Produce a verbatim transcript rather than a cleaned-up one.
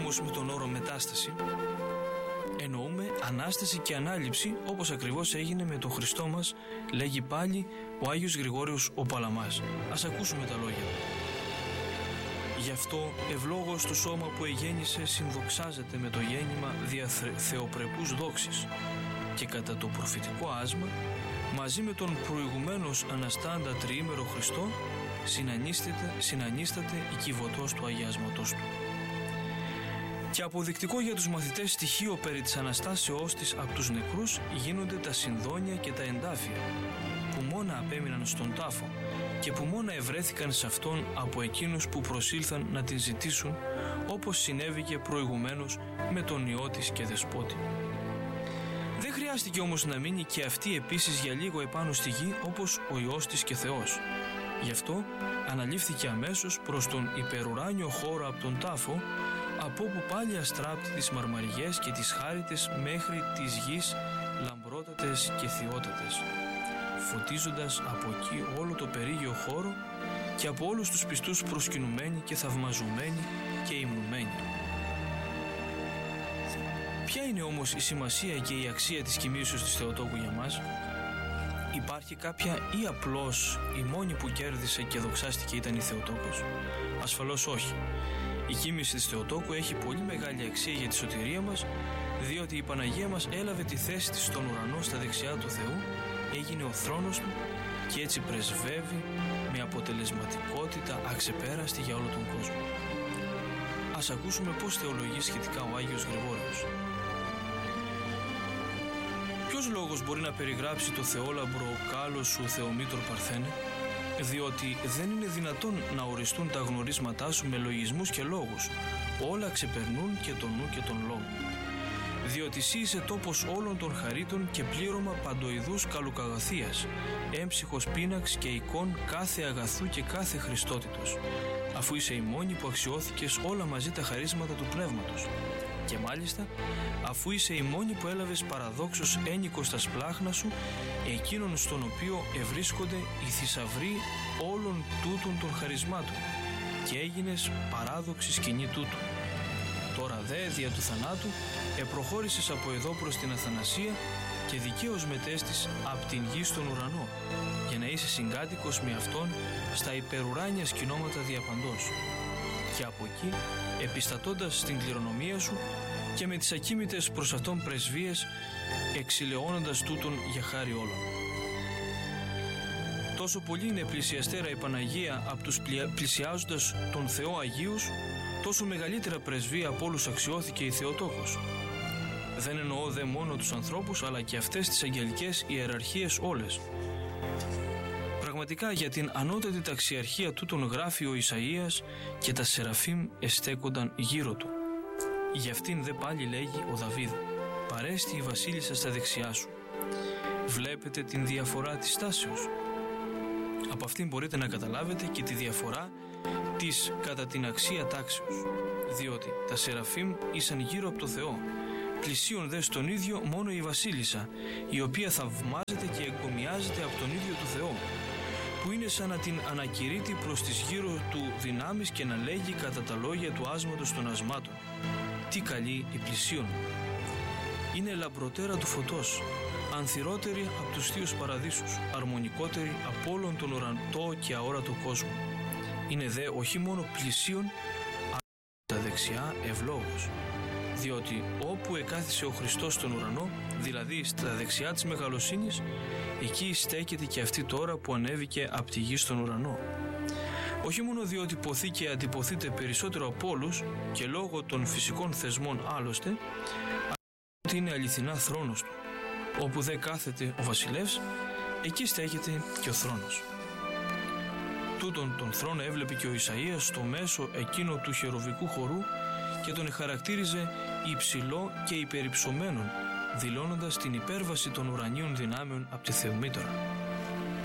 όμως με τον όρο μετάσταση? Εννοούμε Ανάσταση και Ανάληψη, όπως ακριβώς έγινε με τον Χριστό μας, λέγει πάλι ο Άγιος Γρηγόριος ο Παλαμάς. Ας ακούσουμε τα λόγια. Γι' αυτό ευλόγως το σώμα που εγέννησε συνδοξάζεται με το γέννημα δια θεοπρεπούς δόξης και κατά το προφητικό άσμα μαζί με τον προηγουμένως αναστάντα τριήμερο Χριστό συνανίσταται η κυβωτός του αγιάσματος του. Και αποδεικτικό για τους μαθητές στοιχείο περί της Αναστάσεώς της από τους νεκρούς γίνονται τα συνδόνια και τα εντάφια που μόνα απέμειναν στον τάφο και που μόνα ευρέθηκαν σε αυτόν από εκείνους που προσήλθαν να την ζητήσουν, όπως συνέβηκε προηγουμένως με τον Υιό της και Δεσπότη. Δεν χρειάστηκε όμως να μείνει και αυτή επίσης για λίγο επάνω στη γη όπως ο Υιός της και Θεός. Γι' αυτό αναλήφθηκε αμέσως προς τον υπερουράνιο χώρο από τον τάφο, από όπου πάλι αστράπτει τις μαρμαριγές και τις χάριτες μέχρι τις γης λαμπρότατες και θειότατες, φωτίζοντας από εκεί όλο το περίγειο χώρο και από όλους τους πιστούς προσκυνουμένοι και θαυμαζουμένοι και υμνουμένοι. Ποια είναι όμως η σημασία και η αξία της κοιμήσεως της Θεοτόκου για μας? Υπάρχει κάποια ή απλώς η μόνη που κέρδισε και δοξάστηκε ήταν η Θεοτόκος? Ασφαλώς όχι. Η κοίμηση της Θεοτόκου έχει πολύ μεγάλη αξία για τη σωτηρία μας, διότι η Παναγία μας έλαβε τη θέση της στον ουρανό στα δεξιά του Θεού, έγινε ο θρόνος του και έτσι πρεσβεύει με αποτελεσματικότητα αξεπέραστη για όλο τον κόσμο. Ας ακούσουμε πώς θεολογεί σχετικά ο Άγιος Γρηγόριος. Ποιος λόγος μπορεί να περιγράψει το θεόλαμπρο κάλος σου Θεομήτρου Παρθένε? Διότι δεν είναι δυνατόν να οριστούν τα γνωρίσματά σου με λογισμούς και λόγους. Όλα ξεπερνούν και τον νου και τον λόγο. Διότι εσύ είσαι τόπος όλων των χαρίτων και πλήρωμα παντοειδούς καλουκαγαθίας, έμψυχος πίναξ και εικόν κάθε αγαθού και κάθε χριστότητος, αφού είσαι η μόνη που αξιώθηκες όλα μαζί τα χαρίσματα του Πνεύματος. Και μάλιστα, αφού είσαι η μόνη που έλαβες παραδόξως ένικο στα σπλάχνα σου, εκείνον στον οποίο ευρίσκονται οι θησαυροί όλων τούτων των χαρισμάτων, και έγινες παράδοξη σκηνή τούτου. Τώρα δε, δια του θανάτου, επροχώρησες από εδώ προς την αθανασία και δικαίως μετέστης απ' την γη στον ουρανό, για να είσαι συγκάτοικος με Αυτόν στα υπερουράνια σκηνώματα διαπαντός. Και από εκεί, επιστατώντας στην κληρονομία σου και με τις ακίμητες προς Αυτόν πρεσβείες, εξηλαιώνοντας τούτον για χάρη όλων. Τόσο πολύ είναι πλησιαστέρα η Παναγία από τους πλησιάζοντας τον Θεό Αγίους, τόσο μεγαλύτερα πρεσβεία από όλους αξιώθηκε η Θεοτόκος. Δεν εννοώ δε μόνο τους ανθρώπους, αλλά και αυτές τις αγγελικές ιεραρχίες όλες. Πραγματικά για την ανώτατη ταξιαρχία τούτον γράφει ο Ισαΐας και τα Σεραφείμ εστέκονταν γύρω του. Γι' αυτήν δε πάλι λέγει ο Δαβίδ: «Παρέστη η βασίλισσα στα δεξιά σου». Βλέπετε την διαφορά της τάσεως? Από αυτήν μπορείτε να καταλάβετε και τη διαφορά της κατά την αξία τάξεως, διότι τα Σεραφείμ ήσαν γύρω από το Θεό, πλησίον δε στον ίδιο μόνο η βασίλισσα, η οποία θαυμάζεται και εγκομιάζεται από τον ίδιο του Θεό, που είναι σαν να την ανακηρύττει προς τις γύρω του δυνάμεις και να λέγει κατά τα λόγια του άσματος των ασμάτων: «Τι καλή η πλησίον». Είναι λαμπροτέρα του φωτός, ανθυρότερη από τους θείους παραδείσους, αρμονικότερη από όλον τον ουραντό και αόρατο κόσμο. Είναι δε όχι μόνο πλησίον, αλλά τα δεξιά ευλόγος, διότι όπου εκάθισε ο Χριστός στον ουρανό, δηλαδή στα δεξιά της μεγαλοσύνης, εκεί στέκεται και αυτή τώρα που ανέβηκε από τη γη στον ουρανό. Όχι μόνο διότι ποθεί και αντιποθείται περισσότερο από όλους και λόγω των φυσικών θεσμών άλλωστε, αλλά ότι είναι αληθινά θρόνος του. Όπου δε κάθεται ο βασιλεύς, εκεί στέκεται και ο θρόνος. Τούτον τον θρόνο έβλεπε και ο Ισαΐας στο μέσο εκείνο του χερουβικού χορού και τον χαρακτήριζε υψηλό και υπερυψωμένον, δηλώνοντας την υπέρβαση των ουρανίων δυνάμεων από τη Θεομήτρα.